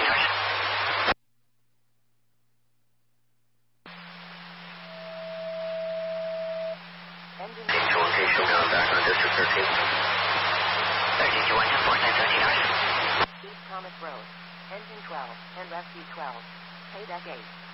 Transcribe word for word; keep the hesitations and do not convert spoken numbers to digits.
yours. Engine To location now, back on District thirteen. thirteen to one ten four, nine seventeen hours. East Thomas Road. Engine twelve and Rescue twelve. Paydeck eight.